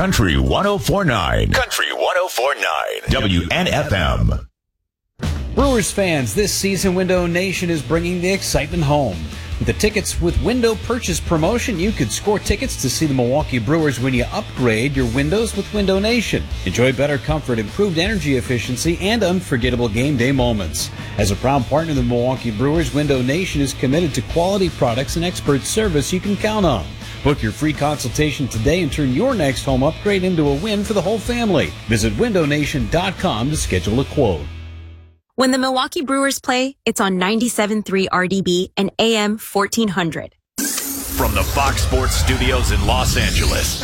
Country 104.9. Country 104.9. WNFM. Brewers fans, this season Window Nation is bringing the excitement home. With the Tickets with Window purchase promotion, you could score tickets to see the Milwaukee Brewers when you upgrade your windows with Window Nation. Enjoy better comfort, improved energy efficiency, and unforgettable game day moments. As a proud partner of the Milwaukee Brewers, Window Nation is committed to quality products and expert service you can count on. Book your free consultation today and turn your next home upgrade into a win for the whole family. Visit windownation.com to schedule a quote. When the Milwaukee Brewers play, it's on 97.3 RDB and AM 1400. From the Fox Sports Studios in Los Angeles,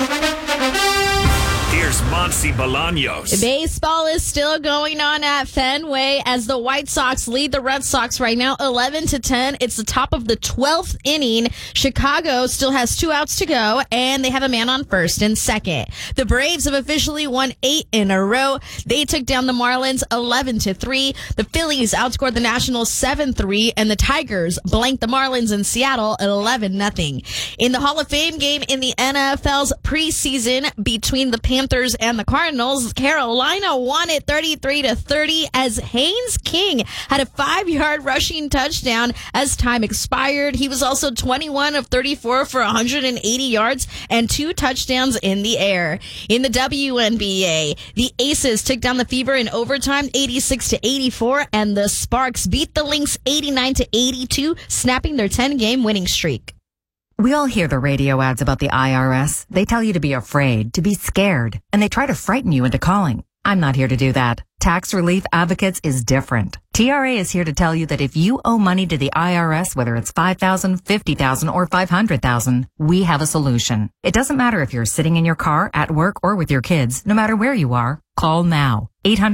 here's Monsi Bolaños. Baseball is still going on at Fenway as the White Sox lead the Red Sox right now 11-10. It's the top of the 12th inning. Chicago still has 2 outs to go, and they have a man on first and second. The Braves have officially won 8 in a row. They took down the Marlins 11-3. The Phillies outscored the Nationals 7-3, and the Tigers blanked the Marlins in Seattle at 11-0. In the Hall of Fame game in the NFL's preseason between the Panthers and the Cardinals, Carolina won it 33-30 as Haynes King had a 5-yard rushing touchdown as time expired. He was also 21 of 34 for 180 yards and 2 touchdowns in the air. In the WNBA, the Aces took down the Fever in overtime 86-84, and the Sparks beat the Lynx 89-82, snapping their 10-game winning streak. We all hear the radio ads about the IRS. They tell you to be afraid, to be scared, and they try to frighten you into calling. I'm not here to do that. Tax Relief Advocates is different. TRA is here to tell you that if you owe money to the IRS, whether it's $5,000, $50,000, or $500,000, we have a solution. It doesn't matter if you're sitting in your car, at work, or with your kids. No matter where you are, call now.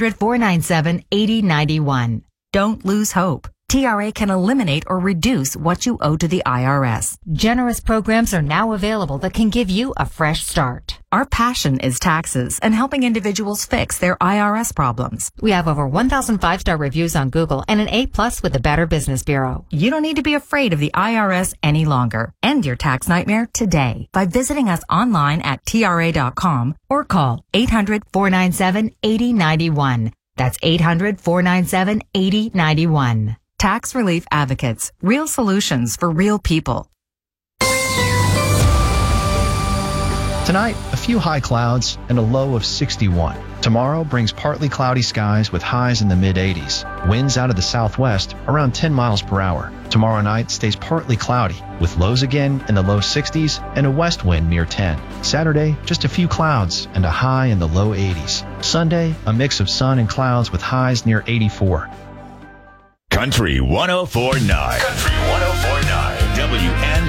800-497-8091. Don't lose hope. TRA can eliminate or reduce what you owe to the IRS. Generous programs are now available that can give you a fresh start. Our passion is taxes and helping individuals fix their IRS problems. We have over 1,000 5-star reviews on Google and an A+ with the Better Business Bureau. You don't need to be afraid of the IRS any longer. End your tax nightmare today by visiting us online at TRA.com or call 800-497-8091. That's 800-497-8091. Tax Relief Advocates. Real solutions for real people. Tonight, a few high clouds and a low of 61. Tomorrow brings partly cloudy skies with highs in the mid-80s. Winds out of the southwest around 10 miles per hour. Tomorrow night stays partly cloudy with lows again in the low 60s and a west wind near 10. Saturday, just a few clouds and a high in the low 80s. Sunday, a mix of sun and clouds with highs near 84. Country 104.9. Country 104.9. WN